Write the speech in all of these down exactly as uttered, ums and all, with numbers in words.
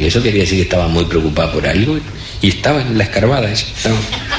eso quería decir que estaba muy preocupada por algo, y estaba en la escarbada ella, estaba.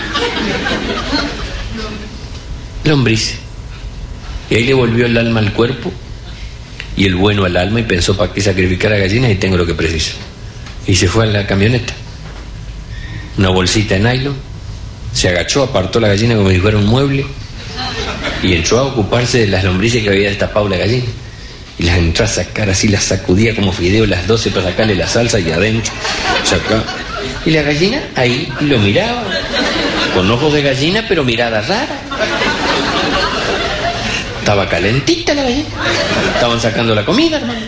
Lombriz. Y ahí le volvió el alma al cuerpo y el bueno al alma, y pensó: ¿para qué sacrificar a gallinas? Y tengo lo que preciso. Y se fue a la camioneta, una bolsita de nylon, se agachó, apartó la gallina como si fuera un mueble y entró a ocuparse de las lombrices que había destapado la gallina, y las entró a sacar así, las sacudía como fideo las doce para sacarle la salsa, y adentro sacaba. Y la gallina ahí lo miraba con ojos de gallina, pero mirada rara. Estaba calentita la gallina, estaban sacando la comida, hermano.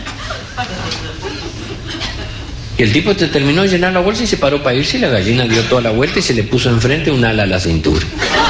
Y el tipo te terminó de llenar la bolsa y se paró para irse, y la gallina dio toda la vuelta y se le puso enfrente un ala a la cintura,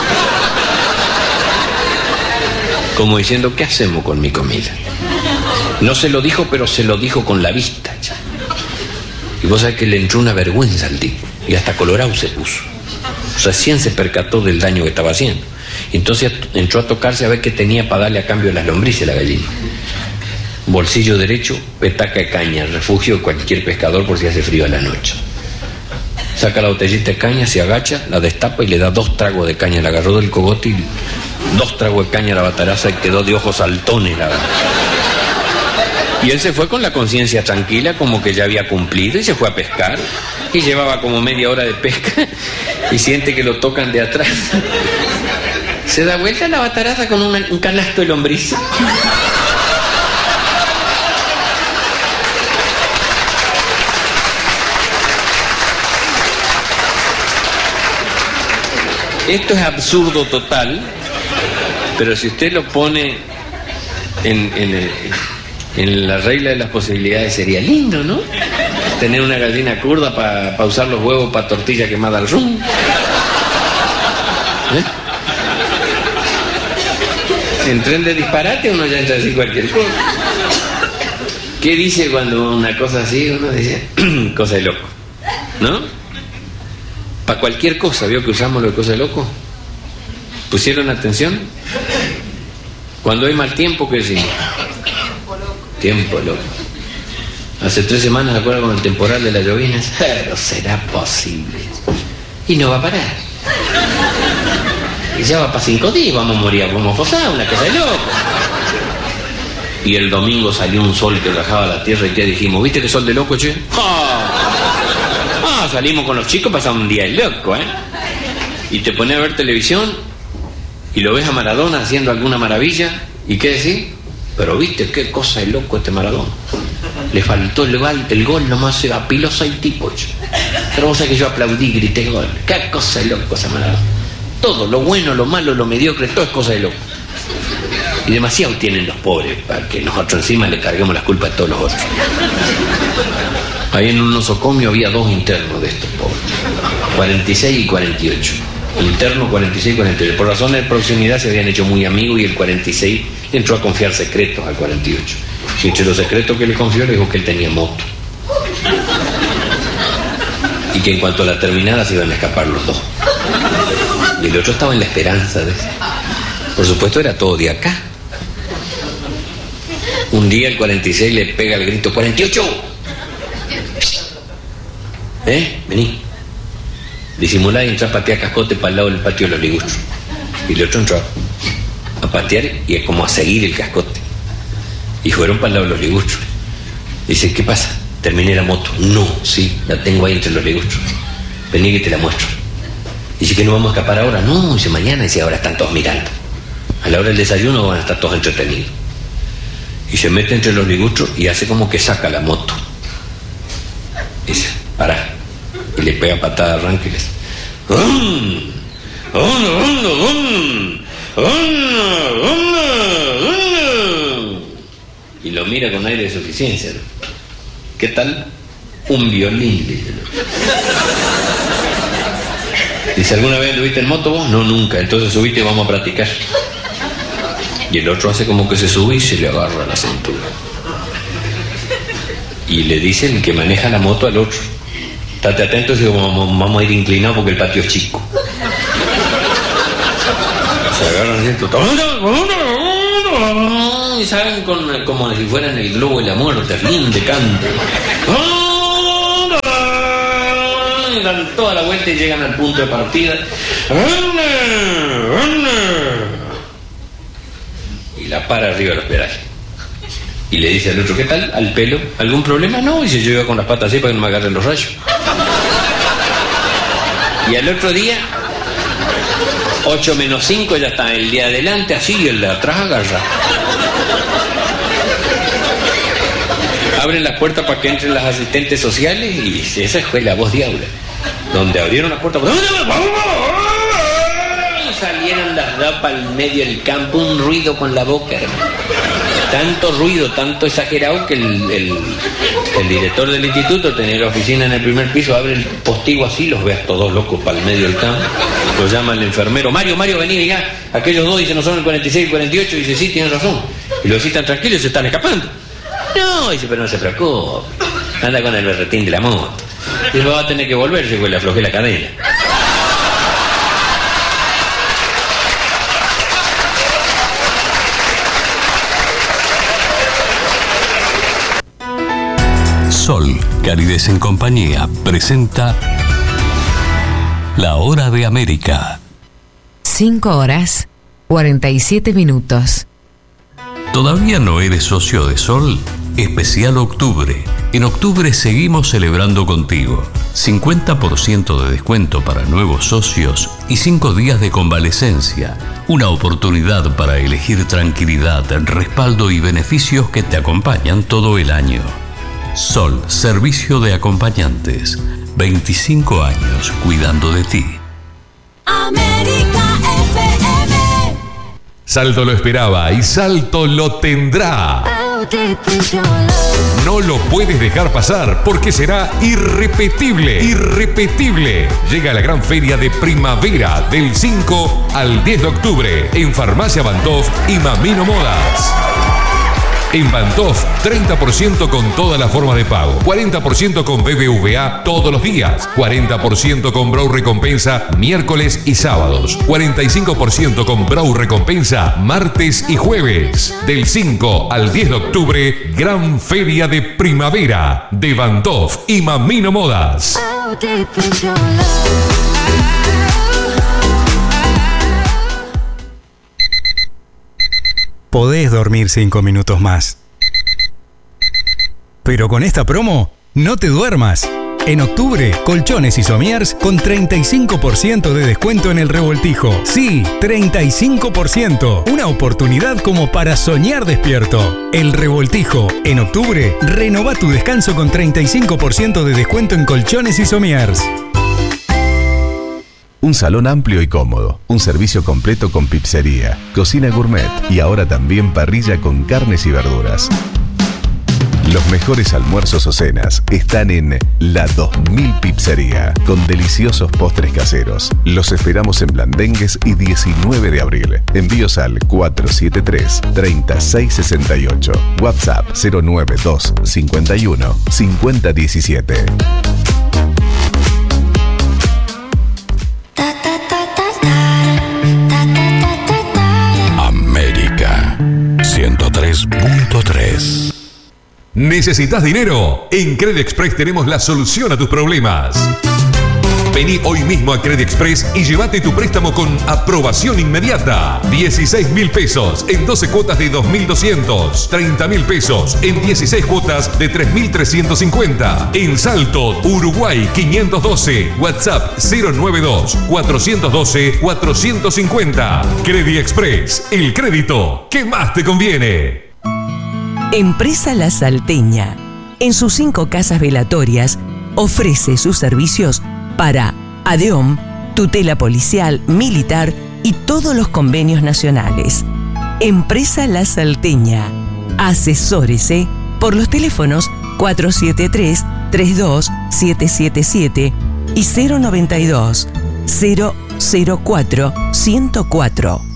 como diciendo: ¿qué hacemos con mi comida? No se lo dijo, pero se lo dijo con la vista. Y vos sabés que le entró una vergüenza al tipo, y hasta colorado se puso. Recién se percató del daño que estaba haciendo. Y entonces entró a tocarse a ver qué tenía para darle a cambio de las lombrices la gallina. Bolsillo derecho, petaca de caña, refugio de cualquier pescador por si hace frío a la noche. Saca la botellita de caña, se agacha, la destapa y le da dos tragos de caña. La agarró del cogote y dos tragos de caña a la bataraza, y quedó de ojos saltones la gallina. Y él se fue con la conciencia tranquila, como que ya había cumplido, y se fue a pescar. Y llevaba como media hora de pesca y siente que lo tocan de atrás. Se da vuelta a la bataraza con una, un canasto de lombriz. Esto es absurdo total, pero si usted lo pone en, en, en la regla de las posibilidades, sería lindo, ¿no? Tener una gallina kurda para pa usar los huevos para tortilla quemada al rum. ¿Eh? En tren de disparate uno ya entra a decir cualquier cosa. ¿Qué dice cuando una cosa así? Uno dice, cosa de loco, ¿no? Para cualquier cosa, ¿vio que usamos lo de cosa de loco? ¿Pusieron atención? Cuando hay mal tiempo, ¿qué decimos? Tiempo loco. Tiempo loco. Hace tres semanas, ¿se acuerdan con el temporal de las llovinas? Pero será posible. Y no va a parar. Y ya va para cinco días, vamos a morir, vamos a fosar, una cosa de loco. Y el domingo salió un sol que rajaba la tierra, y ¿qué dijimos? ¿Viste qué sol de loco, che? ¡Oh! Ah, salimos con los chicos, pasamos un día de loco, ¿eh? Y te pones a ver televisión y lo ves a Maradona haciendo alguna maravilla, ¿y qué decís? Pero viste qué cosa de loco este Maradona. Le faltó el gol, el gol nomás, se apiló seis tipos. Pero vos sabés que yo aplaudí, grité gol. Qué cosa de loco ese Maradona. Todo, lo bueno, lo malo, lo mediocre, todo es cosa de loco. Y demasiado tienen los pobres para que nosotros encima le carguemos las culpas a todos los otros. Ahí en un nosocomio había dos internos de estos pobres, cuarenta y seis y cuarenta y ocho. Interno cuarenta y seis y cuarenta y ocho. Por razones de proximidad se habían hecho muy amigos, y el cuarenta y seis entró a confiar secretos al cuarenta y ocho. Y entre los secretos que le confió, le dijo que él tenía moto. Y que en cuanto a la terminada se iban a escapar los dos. Y el otro estaba en la esperanza de eso. Por supuesto era todo de acá. Un día el cuarenta y seis le pega el grito: ¡cuarenta y ocho! ¿Eh? Vení. Disimulá y entrá a patear cascote para el lado del patio de los liguchos. Y el otro entró a patear y es como a seguir el cascote. Y fueron para el lado de los liguchos. Dice: ¿qué pasa? Terminé la moto. No, sí, la tengo ahí entre los liguchos. Vení que te la muestro. Dice: ¿que no vamos a escapar ahora? No, dice: mañana. Dice: ahora están todos mirando. A la hora del desayuno van a estar todos entretenidos. Y se mete entre los liguchos y hace como que saca la moto. Dice: pará. Y le pega patada de arranque y le dice: ¡Um! ¡Um! ¡Um! ¡Um! ¡Um! Y lo mira con aire de suficiencia, ¿no? ¿Qué tal? Un violín, dice. Dice: ¿alguna vez lo viste en moto vos? No, nunca. Entonces subiste y vamos a practicar. Y el otro hace como que se sube y se le agarra la cintura. Y le dice el que maneja la moto al otro: estate atento, si vamos, vamos a ir inclinados porque el patio es chico. Se agarran así, y salen con, como si fueran el globo de la muerte, bien de canto. dan toda la vuelta y llegan al punto de partida. Y la para arriba de los pedales. Y le dice al otro, ¿qué tal? ¿Al pelo? ¿Algún problema? No, y se lleva con las patas así para que no me agarren los rayos. Y al otro día, ocho menos cinco, ya está el de adelante así y el de atrás agarra. Abren las puertas para que entren las asistentes sociales y esa fue la voz diabla. Donde abrieron las puertas y salieron las dapas al medio del campo, un ruido con la boca, hermano. Tanto ruido, tanto exagerado que el, el, el director del instituto tenía la oficina en el primer piso, abre el postigo así, los ve a todos locos para el medio del campo, lo llama el enfermero, Mario, Mario, vení, venga, aquellos dos dicen no son el cuarenta y seis y el cuarenta y ocho, dice sí, tienen razón, y lo decís tan tranquilos, se están escapando. No, dice, pero no se preocupe, anda con el berretín de la moto, dice, va a tener que volver, llegó y le aflojé la cadena. Sol, Calidez en Compañía, presenta La Hora de América. cinco horas, cuarenta y siete minutos. ¿Todavía no eres socio de Sol? Especial Octubre. En octubre seguimos celebrando contigo. cincuenta por ciento de descuento para nuevos socios y cinco días de convalecencia. Una oportunidad para elegir tranquilidad, respaldo y beneficios que te acompañan todo el año. Sol, servicio de acompañantes. veinticinco años cuidando de ti. América F M. Salto lo esperaba y Salto lo tendrá. No lo puedes dejar pasar porque será irrepetible, irrepetible. Llega la gran feria de primavera del cinco al diez de octubre en Farmacia Bantoff y Mamino Modas. En Bantoff, treinta por ciento con todas las formas de pago, cuarenta por ciento con B B V A todos los días, cuarenta por ciento con Brow Recompensa miércoles y sábados, cuarenta y cinco por ciento con Brow Recompensa martes y jueves. Del cinco al diez de octubre, gran feria de primavera de Bantoff y Mamino Modas. Podés dormir cinco minutos más. Pero con esta promo, no te duermas. En octubre, colchones y somiers con treinta y cinco por ciento de descuento en el revoltijo. Sí, treinta y cinco por ciento. Una oportunidad como para soñar despierto. El revoltijo. En octubre, renova tu descanso con treinta y cinco por ciento de descuento en colchones y somiers. Un salón amplio y cómodo, un servicio completo con pizzería, cocina gourmet y ahora también parrilla con carnes y verduras. Los mejores almuerzos o cenas están en La dos mil Pizzería, con deliciosos postres caseros. Los esperamos en Blandengues y diecinueve de abril. Envíos al cuatro siete tres, tres seis seis ocho. WhatsApp cero nueve dos cincuenta y uno cincuenta diecisiete. América ciento tres punto tres. ¿Necesitas dinero? En Credit Express tenemos la solución a tus problemas. Vení hoy mismo a Credit Express y llévate tu préstamo con aprobación inmediata. dieciséis mil pesos en doce cuotas de dos mil doscientos. treinta mil pesos en dieciséis cuotas de tres mil trescientos cincuenta. En Salto, Uruguay quinientos doce. WhatsApp cero nueve dos, cuatrocientos doce, cuatrocientos cincuenta. Credit Express, el crédito que más te conviene. Empresa La Salteña, en sus cinco casas velatorias, ofrece sus servicios para ADEOM, tutela policial, militar y todos los convenios nacionales. Empresa La Salteña. Asesórese por los teléfonos cuatro siete tres, tres dos siete siete siete y cero noventa y dos, cero cero cuatro, ciento cuatro.